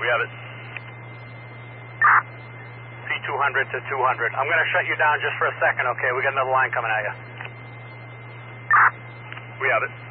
have it. C200 to 200. I'm going to shut you down just for a second, okay? We got another line coming at you. We have it.